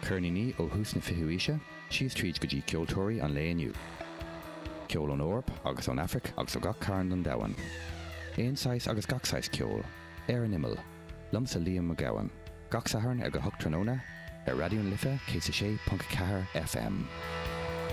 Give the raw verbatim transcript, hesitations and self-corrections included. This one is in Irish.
Kearney ní ó hús na fihuise, síos tríd go dtí ceoltóirí an léaniu. Ceol an Eorp agus an Afric agus ó gach cairn an dawan. Éonáis agus gachsáis ceol, ar an imil, lumsa Liam McGowan. Gach saharn ar go hocht tróna, ar radio'n Lifa, cé sé punt ceathair F M.